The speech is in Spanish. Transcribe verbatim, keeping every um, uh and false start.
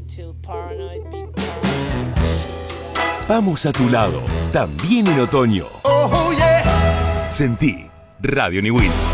Vamos a tu lado, también en otoño. Oh, yeah. Sentí Radio Niwin.